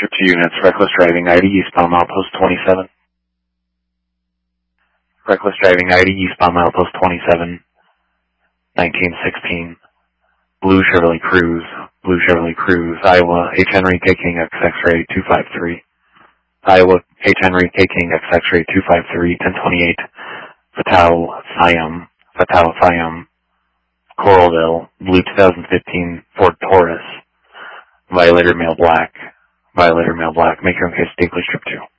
Strip 2 units, reckless driving, ID eastbound milepost 27. Reckless driving, ID eastbound milepost 27, 1916. Blue Chevrolet Cruze, Iowa, H. Henry K. King X X-ray 253. Iowa, H. Henry K. King X X-ray 253, 1028. Fatal Siam, Coralville, blue 2015 Ford Taurus. Violator male black. Make your own case, Dinklage Strip 2.